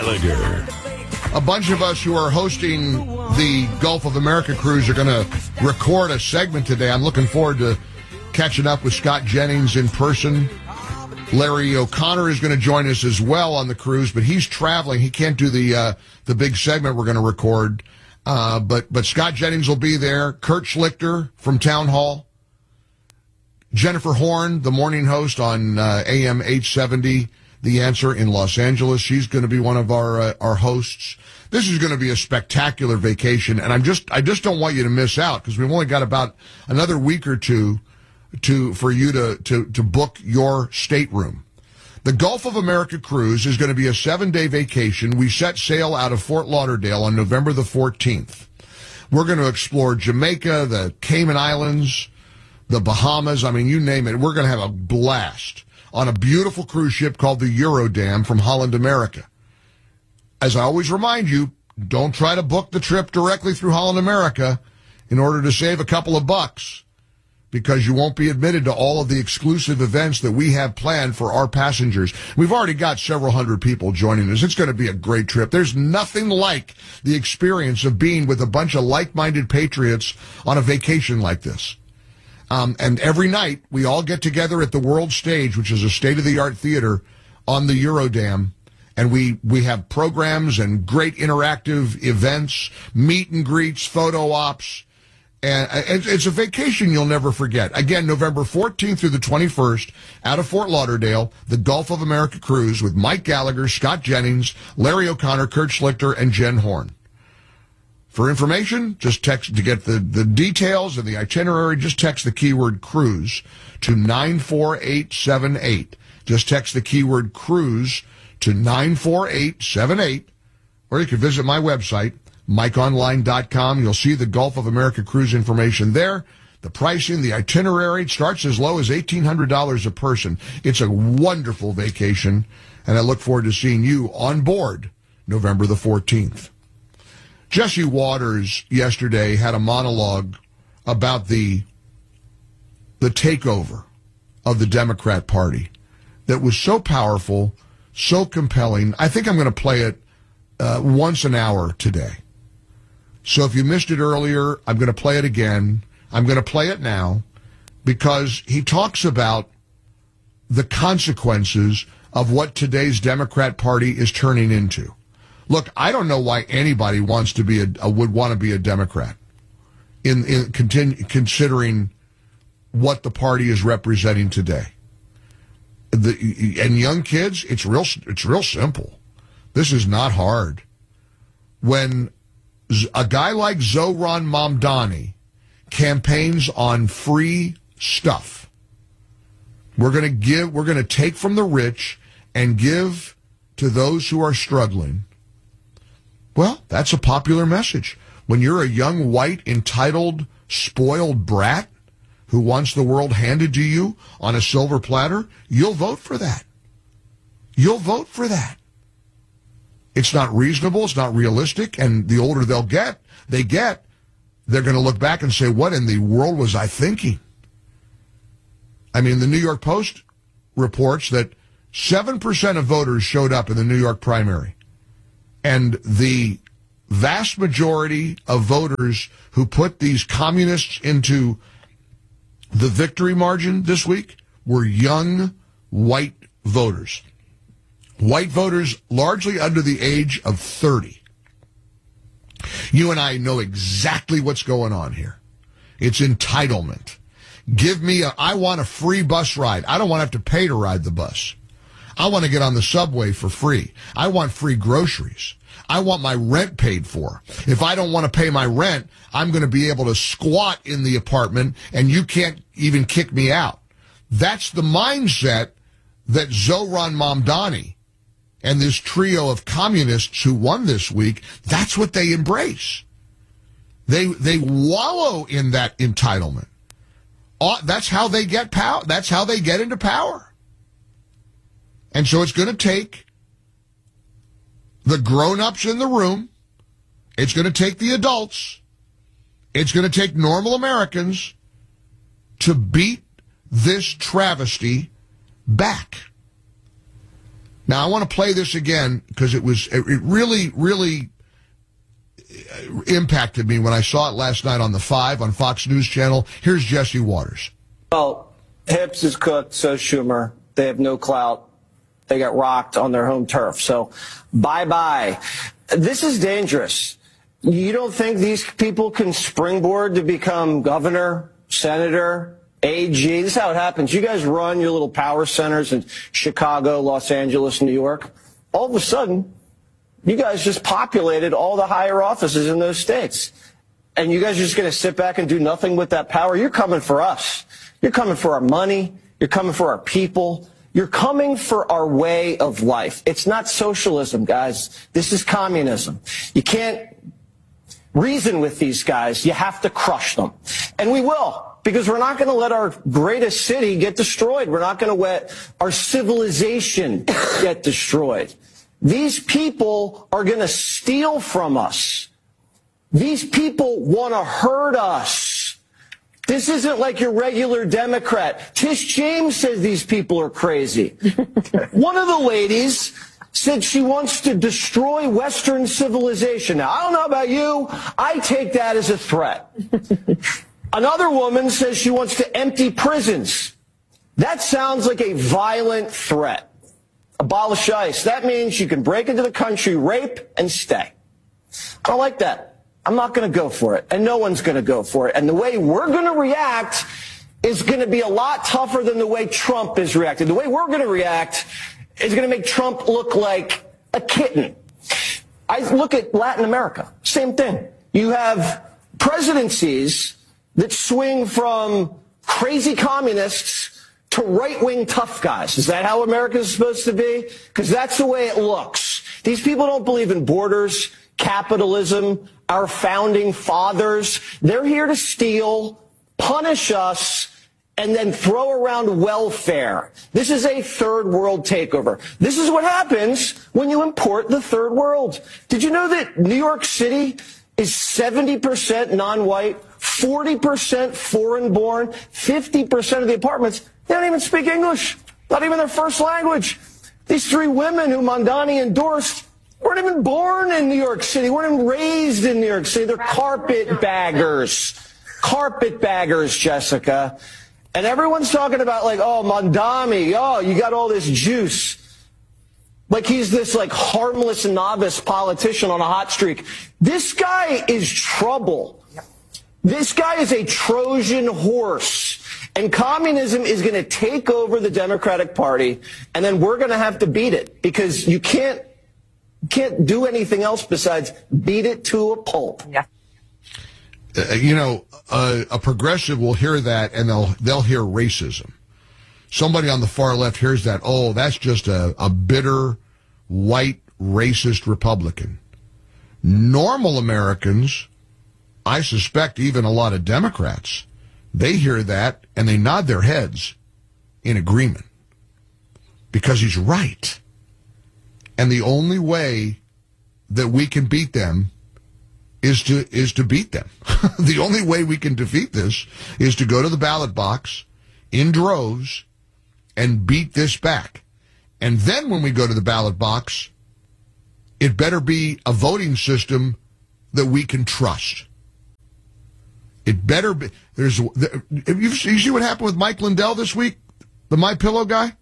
Gallagher. A bunch of us who are hosting the Gulf of America cruise are going to record a segment today. I'm looking forward to catching up with Scott Jennings in person. Larry O'Connor is going to join us as well on the cruise, but he's traveling. He can't do the big segment we're going to record. But Scott Jennings will be there. Kurt Schlichter from Town Hall. Jennifer Horn, the morning host on AM 870, The Answer in Los Angeles. She's going to be one of our hosts. This is going to be a spectacular vacation, and I just don't want you to miss out because we've only got about another week or two for you to book your stateroom. The Gulf of America cruise is going to be a 7-day vacation. We set sail out of Fort Lauderdale on November the 14th. We're going to explore Jamaica, the Cayman Islands, the Bahamas. I mean, you name it. We're going to have a blast on a beautiful cruise ship called the Eurodam from Holland America. As I always remind you, don't try to book the trip directly through Holland America in order to save a couple of bucks, because you won't be admitted to all of the exclusive events that we have planned for our passengers. We've already got several hundred people joining us. It's going to be a great trip. There's nothing like the experience of being with a bunch of like-minded patriots on a vacation like this. And every night, we all get together at the World Stage, which is a state-of-the-art theater on the Eurodam, and we have programs and great interactive events, meet and greets, photo ops, and it's a vacation you'll never forget. Again, November 14th through the 21st, out of Fort Lauderdale, the Gulf of America cruise with Mike Gallagher, Scott Jennings, Larry O'Connor, Kurt Schlichter, and Jen Horn. For information, just text to get the details and the itinerary. Just text the keyword cruise to 94878. Just text the keyword cruise to 94878, or you can visit my website, MikeOnline.com. You'll see the Gulf of America cruise information there. The pricing, the itinerary starts as low as $1,800 a person. It's a wonderful vacation, and I look forward to seeing you on board November the 14th. Jesse Waters yesterday had a monologue about the takeover of the Democrat Party that was so powerful, so compelling. I think I'm going to play it once an hour today. So if you missed it earlier, I'm going to play it again. I'm going to play it now because he talks about the consequences of what today's Democrat Party is turning into. Look, I don't know why anybody wants to be would want to be a Democrat considering what the party is representing today. And young kids, it's real simple. This is not hard. When a guy like Zohran Mamdani campaigns on free stuff, we're going to take from the rich and give to those who are struggling. Well, that's a popular message. When you're a young, white, entitled, spoiled brat who wants the world handed to you on a silver platter, you'll vote for that. You'll vote for that. It's not reasonable. It's not realistic. And the older they're going to look back and say, what in the world was I thinking? I mean, the New York Post reports that 7% of voters showed up in the New York primary. And the vast majority of voters who put these communists into the victory margin this week were young white voters. White voters largely under the age of 30. You and I know exactly what's going on here. It's entitlement. I want a free bus ride. I don't want to have to pay to ride the bus. I want to get on the subway for free. I want free groceries. I want my rent paid for. If I don't want to pay my rent, I'm going to be able to squat in the apartment and you can't even kick me out. That's the mindset that Zohran Mamdani and this trio of communists who won this week, that's what they embrace. They wallow in that entitlement. That's how they get power. That's how they get into power. And so it's going to take the grown-ups in the room. It's going to take the adults. It's going to take normal Americans to beat this travesty back. Now, I want to play this again because it really, really impacted me when I saw it last night on the 5 on Fox News Channel. Here's Jesse Waters. Well, Hips is cooked, so Schumer. They have no clout. They got rocked on their home turf. So bye-bye. This is dangerous. You don't think these people can springboard to become governor, senator, AG? This is how it happens. You guys run your little power centers in Chicago, Los Angeles, New York. All of a sudden, you guys just populated all the higher offices in those states. And you guys are just going to sit back and do nothing with that power? You're coming for us. You're coming for our money. You're coming for our people. You're coming for our way of life. It's not socialism, guys. This is communism. You can't reason with these guys. You have to crush them. And we will, because we're not going to let our greatest city get destroyed. We're not going to let our civilization get destroyed. These people are going to steal from us. These people want to hurt us. This isn't like your regular Democrat. Tish James says these people are crazy. One of the ladies said she wants to destroy Western civilization. Now, I don't know about you. I take that as a threat. Another woman says she wants to empty prisons. That sounds like a violent threat. Abolish ICE. That means you can break into the country, rape, and stay. I don't like that. I'm not going to go for it, and no one's going to go for it. And the way we're going to react is going to be a lot tougher than the way Trump is reacting. The way we're going to react is going to make Trump look like a kitten. I look at Latin America, same thing. You have presidencies that swing from crazy communists to right-wing tough guys. Is that how America is supposed to be? Because that's the way it looks. These people don't believe in borders, capitalism, our founding fathers. They're here to steal, punish us, and then throw around welfare. This is a third world takeover. This is what happens when you import the third world. Did you know that New York City is 70% non-white, 40% foreign-born, 50% of the apartments, they don't even speak English, not even their first language. These 3 women who Mondani endorsed weren't even born in New York City, weren't even raised in New York City. They're carpetbaggers. Carpetbaggers, Jessica. And everyone's talking about, like, oh, Mondani, oh, you got all this juice. Like he's this, like, harmless novice politician on a hot streak. This guy is trouble. This guy is a Trojan horse. And communism is going to take over the Democratic Party, and then we're going to have to beat it, because you can't do anything else besides beat it to a pulp. Yeah. A progressive will hear that, and they'll hear racism. Somebody on the far left hears that, oh, that's just a bitter, white, racist Republican. Normal Americans, I suspect even a lot of Democrats, they hear that and they nod their heads in agreement, because he's right. And the only way that we can beat them is to beat them. The only way we can defeat this is to go to the ballot box in droves and beat this back. And then when we go to the ballot box, it better be a voting system that we can trust. It better be. You see what happened with Mike Lindell this week, the MyPillow guy?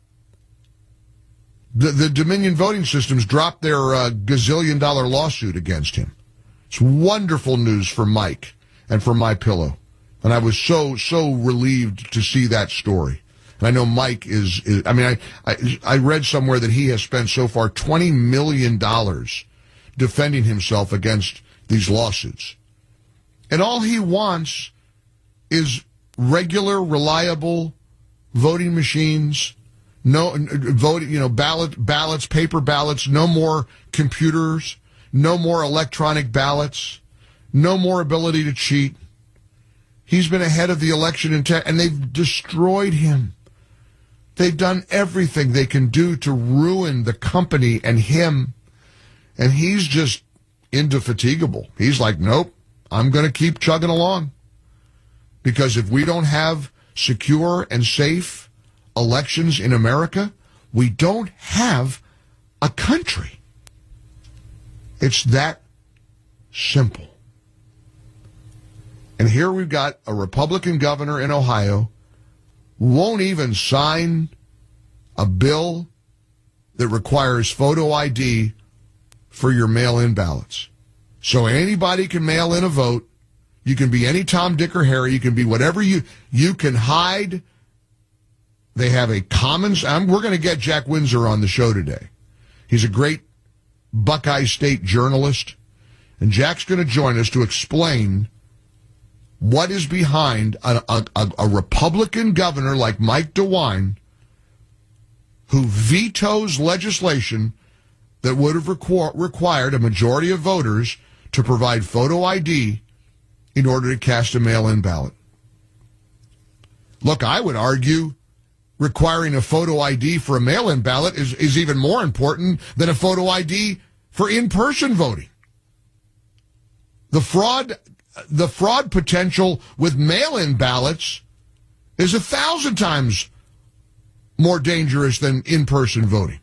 The Dominion voting systems dropped their gazillion-dollar lawsuit against him. It's wonderful news for Mike and for MyPillow. And I was so relieved to see that story. And I know Mike is I mean, I read somewhere that he has spent so far $20 million defending himself against these lawsuits. And all he wants is regular, reliable voting machines, no voting, ballots, paper ballots, no more computers, no more electronic ballots, no more ability to cheat. He's been ahead of the election and they've destroyed him. They've done everything they can do to ruin the company and him. And he's just indefatigable. He's like, nope, I'm going to keep chugging along. Because if we don't have secure and safe elections in America, we don't have a country. It's that simple. And here we've got a Republican governor in Ohio won't even sign a bill that requires photo ID for your mail-in ballots. So anybody can mail in a vote. You can be any Tom, Dick, or Harry. You can be whatever you can hide. They have a commons. We're going to get Jack Windsor on the show today. He's a great Buckeye State journalist. And Jack's going to join us to explain what is behind a Republican governor like Mike DeWine who vetoes legislation that would have required a majority of voters to provide photo ID in order to cast a mail-in ballot. Look, I would argue requiring a photo ID for a mail-in ballot is even more important than a photo ID for in-person voting. The fraud potential with mail-in ballots is 1,000 times more dangerous than in-person voting.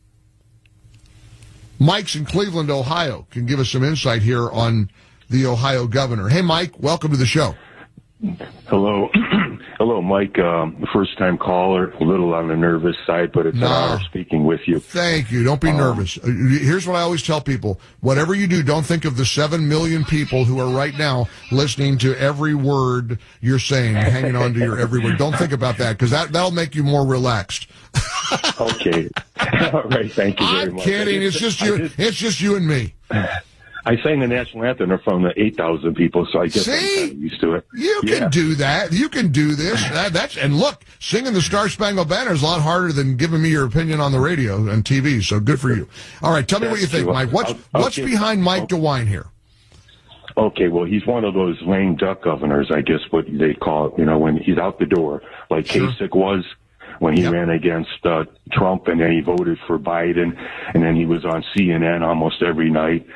Mike's in Cleveland, Ohio, can give us some insight here on the Ohio governor. Hey, Mike, welcome to the show. Hello. Hello, Mike. First-time caller, a little on the nervous side, but it's an honor speaking with you. Thank you. Don't be nervous. Here's what I always tell people. Whatever you do, don't think of the 7 million people who are right now listening to every word you're saying, hanging on to your every word. Don't think about that, because that'll make you more relaxed. Okay. All right. Thank you very much. I'm kidding. It's just you and me. I sang the national anthem in front of 8,000 people, so I guess I'm kind of used to it. You can do that. You can do this. And look, singing the Star Spangled Banner is a lot harder than giving me your opinion on the radio and TV, so good for you. All right, tell me what you think, Mike. What's behind Mike DeWine here? Okay, well, he's one of those lame duck governors, I guess what they call it, when he's out the door, like Kasich was when he ran against Trump, and then he voted for Biden, and then he was on CNN almost every night.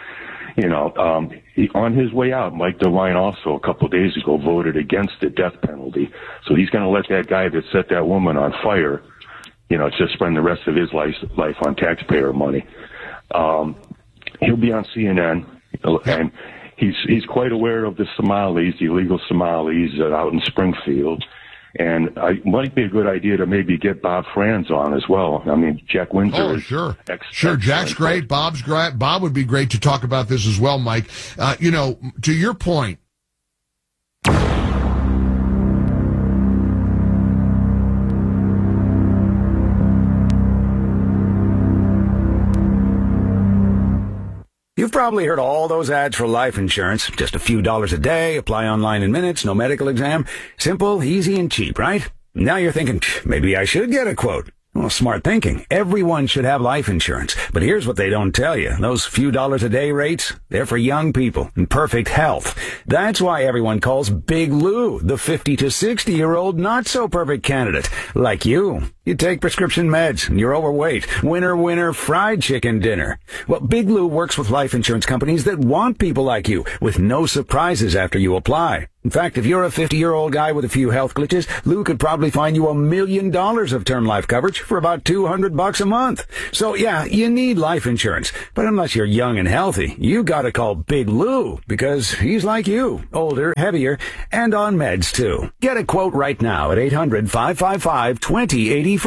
On his way out, Mike DeWine also a couple of days ago voted against the death penalty. So he's going to let that guy that set that woman on fire, just spend the rest of his life on taxpayer money. He'll be on CNN, and he's quite aware of the Somalis, the illegal Somalis out in Springfield. And it might be a good idea to maybe get Bob Franz on as well. I mean, Jack Windsor. Oh, sure. Sure, Jack's great. Bob's great. Bob would be great to talk about this as well, Mike. To your point, You've probably heard all those ads for life insurance. Just a few dollars a day, apply online in minutes, no medical exam. Simple, easy, and cheap, right? Now you're thinking, maybe I should get a quote. Well, smart thinking. Everyone should have life insurance. But here's what they don't tell you. Those few dollars a day rates, they're for young people in perfect health. That's why everyone calls Big Lou the 50 to 60-year-old not-so-perfect candidate. Like you. You take prescription meds, and you're overweight. Winner, fried chicken dinner. Well, Big Lou works with life insurance companies that want people like you, with no surprises after you apply. In fact, if you're a 50-year-old guy with a few health glitches, Lou could probably find you $1 million of term life coverage for about $200 a month. So yeah, you need life insurance. But unless you're young and healthy, you gotta call Big Lou, because he's like you, older, heavier, and on meds too. Get a quote right now at 800-555-2085.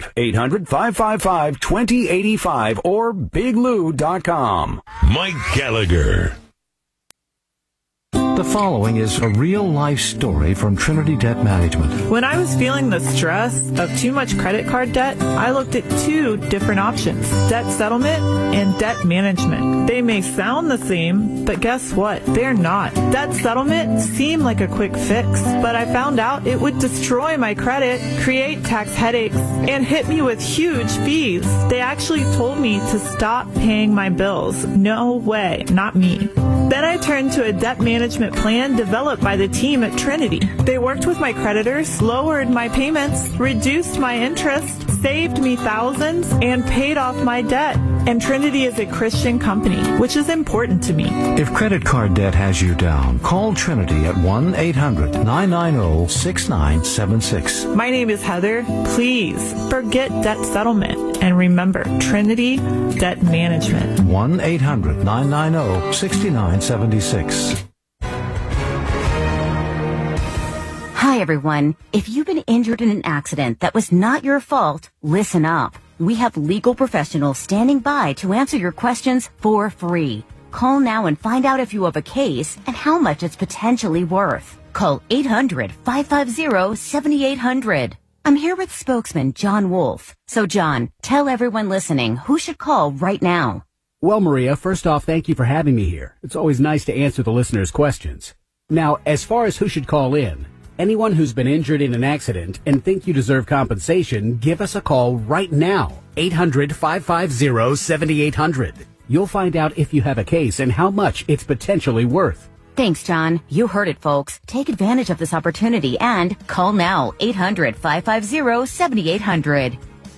800-555-2085 or biglou.com. Mike Gallagher. The following is a real-life story from Trinity Debt Management. When I was feeling the stress of too much credit card debt, I looked at 2 different options, debt settlement and debt management. They may sound the same, but guess what? They're not. Debt settlement seemed like a quick fix, but I found out it would destroy my credit, create tax headaches, and hit me with huge fees. They actually told me to stop paying my bills. No way, not me. Then I turned to a debt management plan developed by the team at Trinity. They worked with my creditors, lowered my payments, reduced my interest, saved me thousands, and paid off my debt. And Trinity is a Christian company, which is important to me. If credit card debt has you down, call Trinity at 1-800-990-6976. My name is Heather. Please forget debt settlement And remember, Trinity Debt Management. 1-800-990-6976. Hi, everyone. If you've been injured in an accident that was not your fault, listen up. We have legal professionals standing by to answer your questions for free. Call now and find out if you have a case and how much it's potentially worth. Call 800-550-7800. I'm here with spokesman John Wolf. So, John, tell everyone listening who should call right now. Well, Maria, first off, thank you for having me here. It's always nice to answer the listeners' questions. Now, as far as who should call in, anyone who's been injured in an accident and think you deserve compensation, give us a call right now. 800-550-7800. You'll find out if you have a case and how much it's potentially worth. Thanks, John. You heard it, folks. Take advantage of this opportunity and call now. 800-550-7800.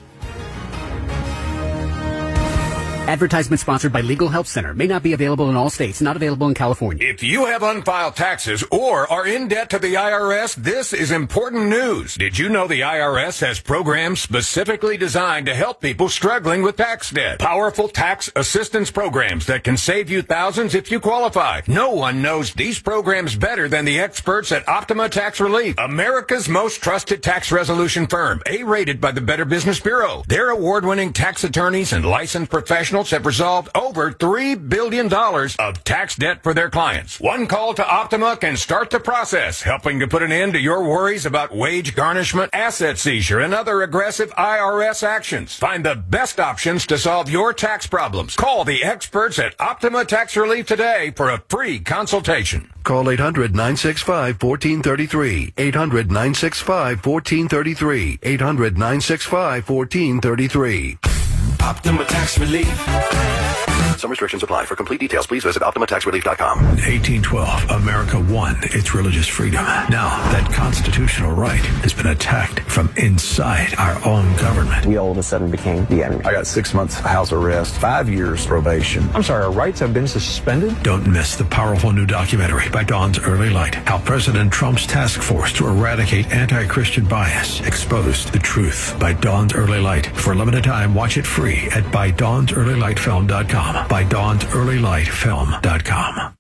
Advertisement sponsored by Legal Help Center. May not be available in all states. Not available in California. If you have unfiled taxes or are in debt to the IRS, this is important news. Did you know the IRS has programs specifically designed to help people struggling with tax debt? Powerful tax assistance programs that can save you thousands if you qualify. No one knows these programs better than the experts at Optima Tax Relief, America's most trusted tax resolution firm, A-rated by the Better Business Bureau. Their award-winning tax attorneys and licensed professionals have resolved over $3 billion of tax debt for their clients. One call to Optima can start the process, helping to put an end to your worries about wage garnishment, asset seizure, and other aggressive IRS actions. Find the best options to solve your tax problems. Call the experts at Optima Tax Relief today for a free consultation. Call 800-965-1433. 800-965-1433. 800-965-1433. Optima Tax Relief. Some restrictions apply. For complete details, please visit OptimaTaxRelief.com. 1812, America won its religious freedom. Now, that constitutional right has been attacked from inside our own government. We all of a sudden became the enemy. I got 6 months house arrest, 5 years probation. I'm sorry, our rights have been suspended? Don't miss the powerful new documentary by Dawn's Early Light, how President Trump's task force to eradicate anti-Christian bias exposed the truth, by Dawn's Early Light. For a limited time, watch it free at ByDawnsEarlyLightFilm.com. ByDawnsEarlyLightFilm.com.